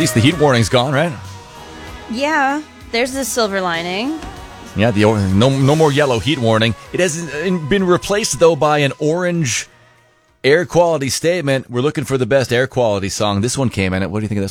least the heat warning's gone, right? Yeah, there's the silver lining. Yeah, no more yellow heat warning. It has been replaced, though, by an orange air quality statement. We're looking for the best air quality song. This one came in. What do you think of this one?